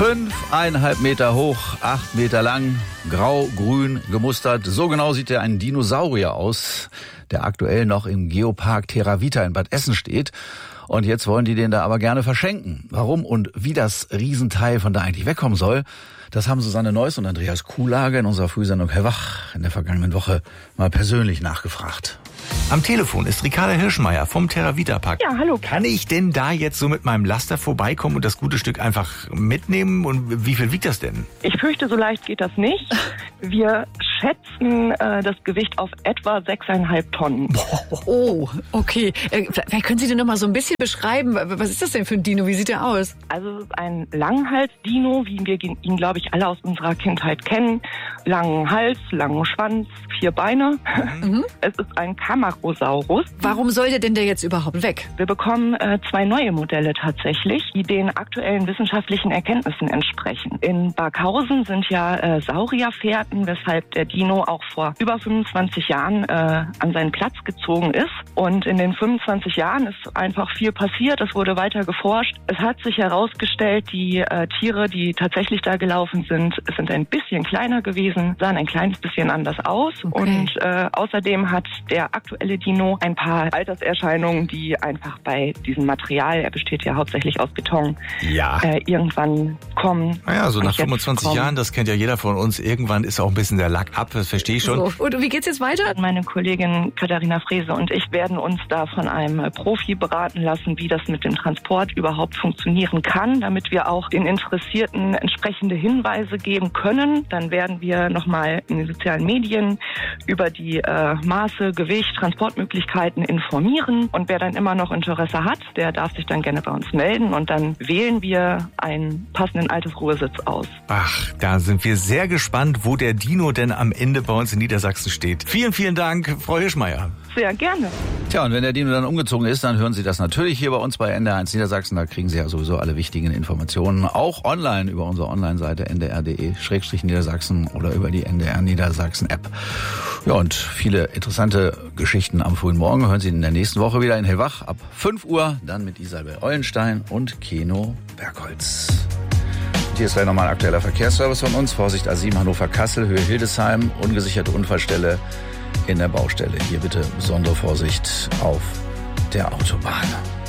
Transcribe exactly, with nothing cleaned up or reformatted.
Fünfeinhalb Meter hoch, acht Meter lang, grau-grün gemustert. So genau sieht der ein Dinosaurier aus, der aktuell noch im Geopark Terra Vita in Bad Essen steht. Und jetzt wollen die den da aber gerne verschenken. Warum und wie das Riesenteil von da eigentlich wegkommen soll, das haben Susanne Neuss und Andreas Kuhlage in unserer Frühsendung Hellwach in der vergangenen Woche mal persönlich nachgefragt. Am Telefon ist Ricarda Hirschmeier vom Terra Vita Park. Ja, hallo. Kann ich denn da jetzt so mit meinem Laster vorbeikommen und das gute Stück einfach mitnehmen? Und wie viel wiegt das denn? Ich fürchte, so leicht geht das nicht. Wir schätzen äh, das Gewicht auf etwa sechseinhalb Tonnen. Oh, okay. Äh, vielleicht können Sie denn noch mal so ein bisschen beschreiben, was ist das denn für ein Dino? Wie sieht der aus? Also es ist ein Langhals-Dino, wie wir ihn, glaube ich, alle aus unserer Kindheit kennen. Langen Hals, langen Schwanz, vier Beine. Mhm. Es ist ein Kamarosaurus. Warum sollte denn der jetzt überhaupt weg? Wir bekommen äh, zwei neue Modelle tatsächlich, die den aktuellen wissenschaftlichen Erkenntnissen entsprechen. In Barkhausen sind ja äh, Saurierfährten, weshalb der Dino auch vor über fünfundzwanzig Jahren äh, an seinen Platz gezogen ist. Und in den fünfundzwanzig Jahren ist einfach viel passiert. Es wurde weiter geforscht. Es hat sich herausgestellt, die äh, Tiere, die tatsächlich da gelaufen sind, sind ein bisschen kleiner gewesen, sahen ein kleines bisschen anders aus. Okay. Und äh, außerdem hat der aktuelle Dino ein paar Alterserscheinungen, die einfach bei diesem Material, er besteht ja hauptsächlich aus Beton, ja. äh, irgendwann kommen. Naja, so nach jetzt fünfundzwanzig kommen. Jahren, das kennt ja jeder von uns, irgendwann ist auch ein bisschen der Lack ab, das verstehe ich schon. So. Und wie geht's jetzt weiter? Meine Kollegin Katharina Frese und ich werden uns da von einem Profi beraten lassen, wie das mit dem Transport überhaupt funktionieren kann, damit wir auch den Interessierten entsprechende Hinweise geben können. Dann werden wir nochmal in den sozialen Medien über die äh, Maße, Gewicht, Transportmöglichkeiten informieren. Und wer dann immer noch Interesse hat, der darf sich dann gerne bei uns melden und dann wählen wir einen passenden Altersruhesitz aus. Ach, da sind wir sehr gespannt, wo der Dino denn am Ende bei uns in Niedersachsen steht. Vielen, vielen Dank, Frau Hirschmeier. Sehr gerne. Tja, und wenn der Dino dann umgezogen ist, dann hören Sie das natürlich hier bei uns bei N D R eins Niedersachsen. Da kriegen Sie ja sowieso alle wichtigen Informationen, auch online über unsere Online-Seite n d r punkt d e Schrägstrich Niedersachsen oder über die N D R Niedersachsen App. Ja, und viele interessante Geschichten am frühen Morgen hören Sie in der nächsten Woche wieder in Hellwach ab fünf Uhr, dann mit Isabel Eulenstein und Keno Bergholz. Und hier ist gleich nochmal ein aktueller Verkehrsservice von uns. Vorsicht A sieben Hannover-Kassel, Höhe Hildesheim, ungesicherte Unfallstelle in der Baustelle. Hier bitte besondere Vorsicht auf der Autobahn.